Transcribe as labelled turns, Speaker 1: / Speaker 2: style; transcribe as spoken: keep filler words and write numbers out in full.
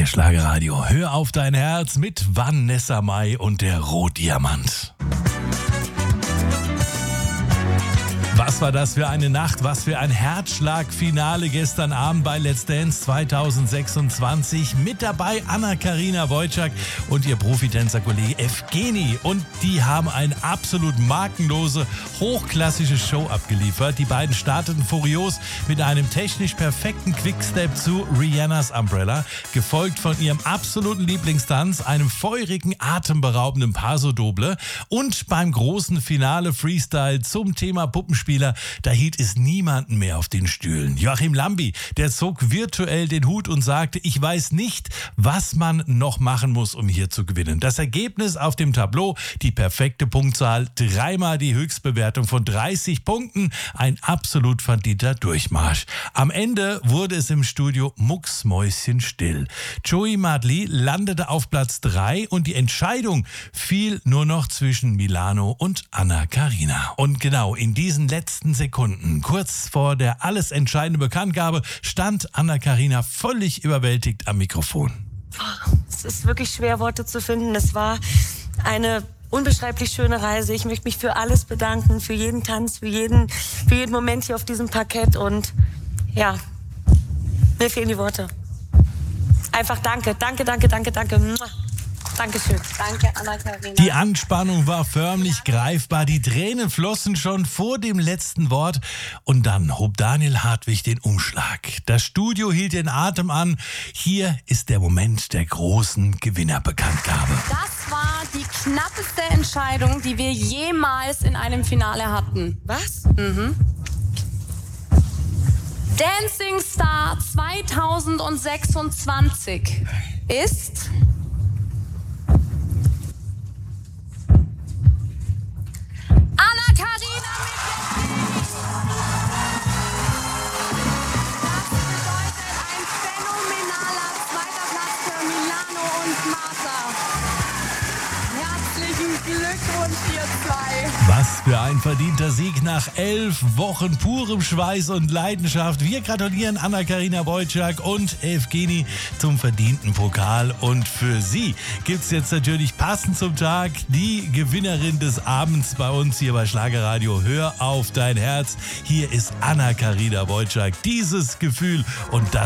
Speaker 1: Schlagerradio. Hör auf dein Herz mit Vanessa Mai und der Rotdiamant. Was war das für eine Nacht, was für ein Herzschlagfinale gestern Abend bei Let's Dance zwanzig sechsundzwanzig. Mit dabei Anna-Karina Wojcik und ihr Profitänzerkollege Evgeni. Und die haben eine absolut markenlose, hochklassische Show abgeliefert. Die beiden starteten furios mit einem technisch perfekten Quickstep zu Rihannas Umbrella, gefolgt von ihrem absoluten Lieblingstanz, einem feurigen, atemberaubenden Paso Doble. Und beim großen Finale Freestyle zum Thema Puppenspiel, da hielt es niemanden mehr auf den Stühlen. Joachim Lambi, der zog virtuell den Hut und sagte, ich weiß nicht, was man noch machen muss, um hier zu gewinnen. Das Ergebnis auf dem Tableau, die perfekte Punktzahl, dreimal die Höchstbewertung von dreißig Punkten, ein absolut verdienter Durchmarsch. Am Ende wurde es im Studio mucksmäuschenstill. Joey Madli landete auf Platz drei und die Entscheidung fiel nur noch zwischen Milano und Anna-Karina. Und genau in diesen letzten Sekunden, kurz vor der alles entscheidende Bekanntgabe, stand Anna-Karina völlig überwältigt am Mikrofon.
Speaker 2: Es ist wirklich schwer, Worte zu finden. Es war eine unbeschreiblich schöne Reise. Ich möchte mich für alles bedanken, für jeden Tanz, für jeden, für jeden Moment hier auf diesem Parkett. Und ja, mir fehlen die Worte. Einfach danke, danke, danke, danke, danke. Dankeschön. Danke, Anna-Karina.
Speaker 1: Die Anspannung war förmlich greifbar. Die Tränen flossen schon vor dem letzten Wort. Und dann hob Daniel Hartwig den Umschlag. Das Studio hielt den Atem an. Hier ist der Moment der großen Gewinnerbekanntgabe.
Speaker 3: Das war die knappeste Entscheidung, die wir jemals in einem Finale hatten.
Speaker 2: Was?
Speaker 3: Mhm. Dancing Star zwanzig sechsundzwanzig ist... Anna-Karina mit Das bedeutet ein phänomenaler zweiter Platz für Milano und Martha. Herzlichen Glückwunsch, ihr zwei.
Speaker 1: Was für ein verdienter Sieg nach elf Wochen purem Schweiß und Leidenschaft. Wir gratulieren Anna-Karina Wojcik und Evgeni zum verdienten Pokal. Und für sie gibt es jetzt natürlich passend zum Tag die Gewinnerin des Abends bei uns hier bei Schlagerradio. Hör auf dein Herz. Hier ist Anna-Karina Wojcik. Dieses Gefühl und das